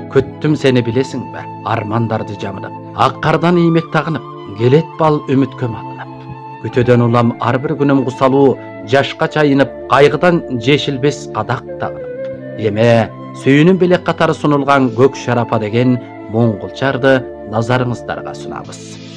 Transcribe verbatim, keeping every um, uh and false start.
Күттім сені білесің бе, армандарды жамынып, ақ қардан иймек тағынып, келет бал үмітке малынып. Күтөдөн улам ар бир күнүм кусалуу, жашка чайынып, кайгыдан жешилбес кадак тагынып. Эме сүйүүнүн белек катары сунулган көк шарапа деген моңголчарды назарыңыздарга сунабыз.